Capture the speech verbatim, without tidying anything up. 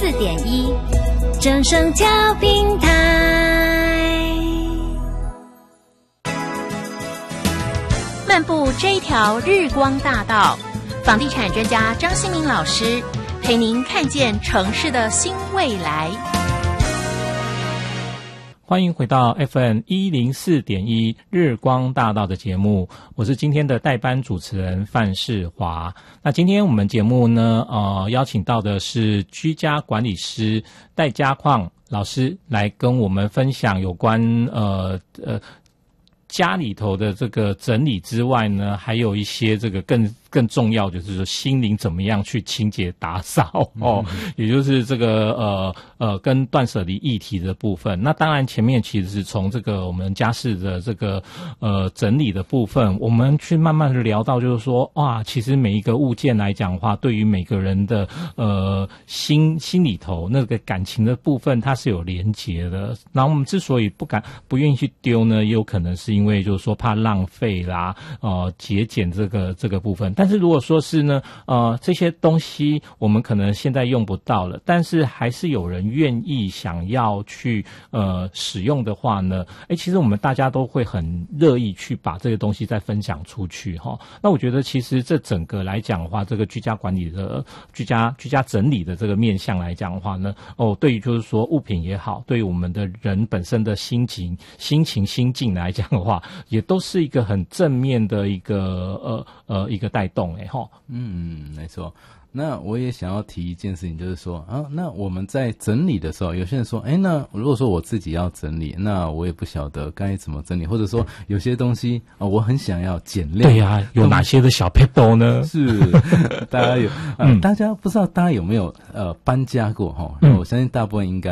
四点一正声调平台。漫步这一条日光大道，房地产专家张新民老师陪您看见城市的新未来。 欢迎回到 F M 一零四点一日光大道的节目，我是今天的代班主持人范世华。那今天我们节目呢，呃，邀请到的是居家管理师戴家矿老师来跟我们分享有关呃呃家里头的这个整理之外呢，还有一些这个更更重要，就是说心灵怎么样去清洁打扫哦，嗯、也就是这个呃呃跟断舍离议题的部分。那当然前面其实是从这个我们家事的这个呃整理的部分，我们去慢慢的聊到，就是说哇，其实每一个物件来讲的话，对于每个人的呃心心里头那个感情的部分，它是有连结的。然后我们之所以不敢不愿意去丢呢，也有可能是因为就是说怕浪费啦，呃节俭这个这个部分。但是如果说是呢，呃，这些东西我们可能现在用不到了，但是还是有人愿意想要去呃使用的话呢，诶，其实我们大家都会很乐意去把这个东西再分享出去哈。那我觉得其实这整个来讲的话，这个居家管理的居家居家整理的这个面向来讲的话呢，哦，对于就是说物品也好，对于我们的人本身的心情、心情、心境来讲的话，也都是一个很正面的一个呃呃一个带动哎哈。 嗯，没错。那我也想要提一件事情，就是说啊，那我们在整理的时候，有些人说，哎，那如果说我自己要整理，那我也不晓得该怎么整理，或者说有些东西啊，我很想要减量。 对呀、啊，有哪些的小撇步呢？ 是，大家有，呃、嗯，大家不知道大家有没有呃搬家过哈？嗯，我相信大部分应该